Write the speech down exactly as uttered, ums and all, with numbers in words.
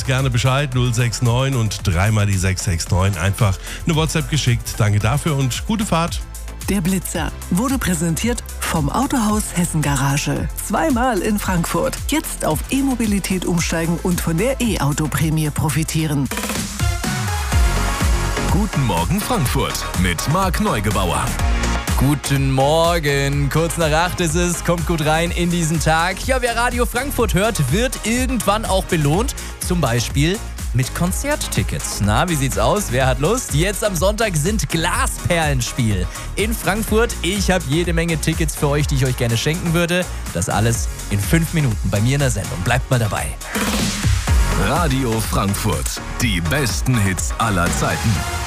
gerne Bescheid. null sechs neun und dreimal die sechs sechs neun. Einfach eine WhatsApp geschickt. Danke dafür und gute Fahrt. Der Blitzer wurde präsentiert vom Autohaus Hessen Garage. Zweimal in Frankfurt. Jetzt auf E-Mobilität umsteigen und von der E-Auto-Prämie profitieren. Guten Morgen Frankfurt mit Marc Neugebauer. Guten Morgen, kurz nach acht ist es, kommt gut rein in diesen Tag. Ja, wer Radio Frankfurt hört, wird irgendwann auch belohnt, zum Beispiel mit Konzerttickets. Na, wie sieht's aus? Wer hat Lust? Jetzt am Sonntag sind Glasperlenspiel in Frankfurt. Ich habe jede Menge Tickets für euch, die ich euch gerne schenken würde. Das alles in fünf Minuten bei mir in der Sendung. Bleibt mal dabei. Radio Frankfurt, die besten Hits aller Zeiten.